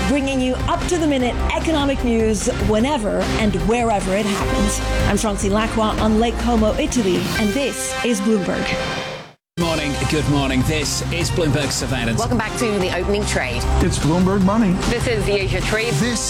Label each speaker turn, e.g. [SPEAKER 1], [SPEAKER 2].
[SPEAKER 1] bringing you up-to-the-minute economic news whenever and wherever it happens. I'm Francie Lacqua on Lake Como, Italy, and this is Bloomberg.
[SPEAKER 2] Good morning. This is Bloomberg Surveillance.
[SPEAKER 3] Welcome back to the opening trade.
[SPEAKER 4] It's Bloomberg Money.
[SPEAKER 3] This is the Asia Trade.
[SPEAKER 4] This